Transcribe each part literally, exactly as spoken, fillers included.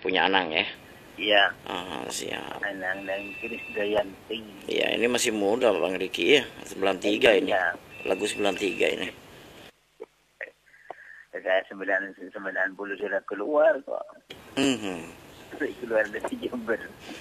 punya Anang ya? Iya. Ah, siap. Anang dan Krisdayanti. Iya, ini masih muda Bang Riki ya, sembilan tiga ini. Ya. Lagu sembilan tiga ini. Saya sembilan sembilan puluh sudah keluar kok. Mhm. Sudah keluar dari Jember.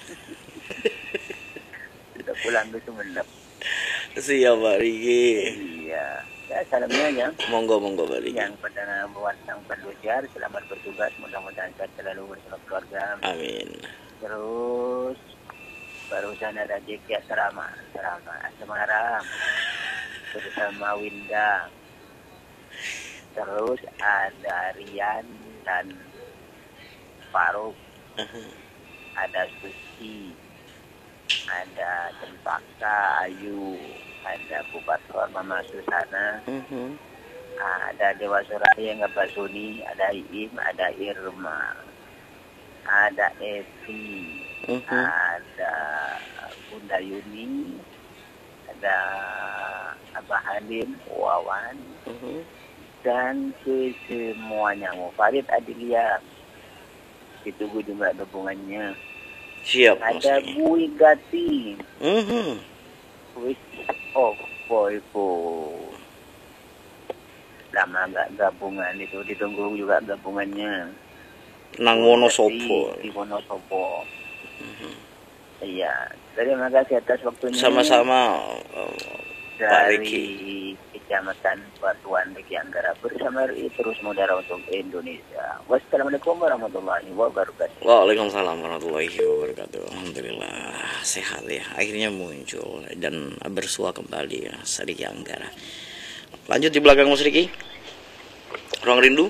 Sudah pulang ke Sumeneb. Siap Pak Riki. Iya. Ya, salamnya ya. Monggo monggo Pak Riki. Yang pada buat sang pendusiar, selamat bertugas, mudah-mudahan sehat selalu bersama keluarga. Amin. Terus barusan ada J K Asrama, Asrama Semarang bersama Winda. Terus ada Rian dan Faruk, ada Suci, ada Cempaka Ayu, ada Bukator Mama Susana, Mhm. ada Dewa Suraya Ngabah Suni, ada Iim, ada Irma, ada Evi, Mhm. ada Bunda Yuni, ada Abah Halim, Wawan, Mhm. dan ke semuanya. Farid Adilia, ditunggu juga dukungannya. Siap Mas Ada Riki. Bui Gati, Mhm. Wish of Boyko. Lama nggak gabungan itu, ditunggu juga gabungannya. Nang Wonosobo. Di Wonosobo. Iya, terima kasih atas waktunya. Sama-sama uh, Pak Dari Riki. Kecamatan Batuan Riki Anggara bersama R I Terus Mudara untuk Indonesia. Wassalamualaikum warahmatullahi wabarakatuh. Waalaikumsalam warahmatullahi wabarakatuh. Alhamdulillah sehat ya. Akhirnya muncul dan bersua kembali ya Riki Anggara. Lanjut di belakang Mas Riki. Ruang rindu.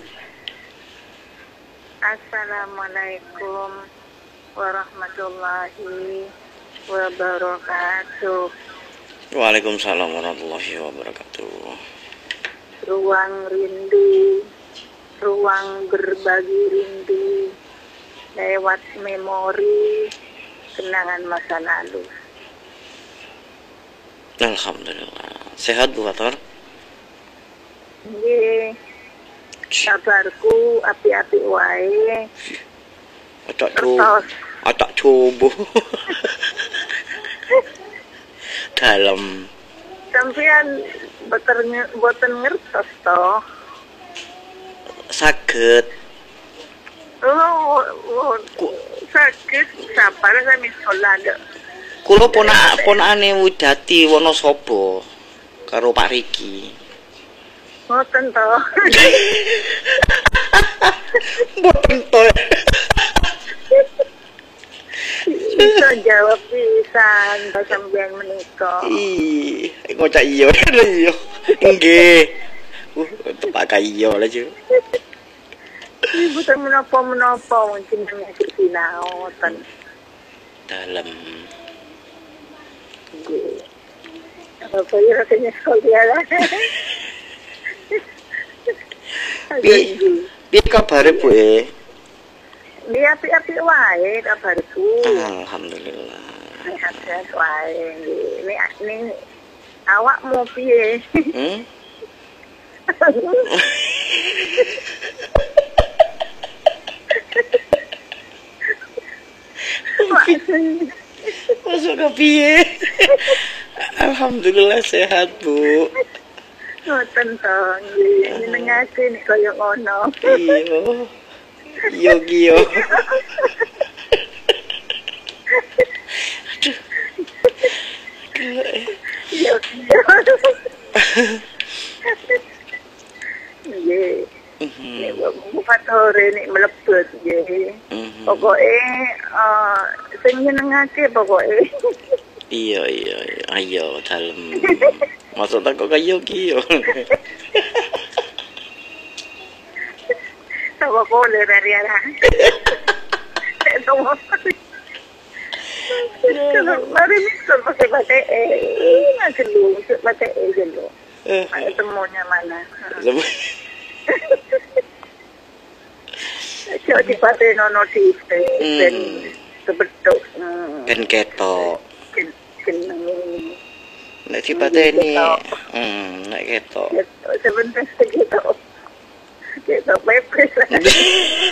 Assalamualaikum warahmatullahi wabarakatuh. Waalaikumsalam warahmatullahi wabarakatuh. Ruang rindu, ruang berbagi rindu, lewat memori kenangan masa lalu. Alhamdulillah. Sehat Bu Fator? Nggih, kabarku api-api wae. Acak coba. Acak coba. Dalam. Sampeyan boten boten ngertos toh. Saged. Oh, oh sakit sabar sami solade. Kula ponak ponakane Widati Wonosobo karo Pak Riki. Boten toh. Boten to. Bisa jawab pisan sampeyan menika. Ih, ngocak iya iya. Nggih. Uh, tepak iya lah Ju. Ibu tak menapa-menapa mungkin dengan sinaotan. Dalam. Apa ya rasanya sekolah lah. Pi, piye kabare Bu e? Ini api-api wae kabarku. Alhamdulillah. Sehat-sehat wae. Ini ini awakmu piye? Hmm? Masuk ke piye? Alhamdulillah sehat Bu. Ngoten to, nggih. Nengake nek kaya ngono. Iya. Yo yo. Aduh. Iya, iya. Nggih. Nek bukan sore nek mlebet nggih. Pokoke eh sing nyenengake pokoke. Iya iya iya. Ayo dalem. Maksud aku kaya ki yo. Sama boleh dari arah. Sama. Kalau mari misal pakai batik eh, masih lu batik eh dulu. Temunya mana? Coba di batik nono di dan sebetul. Ben ketok. Kenang. Nek dipateni, hmm, nek ketok. Sebentar segitu. Kita pepes.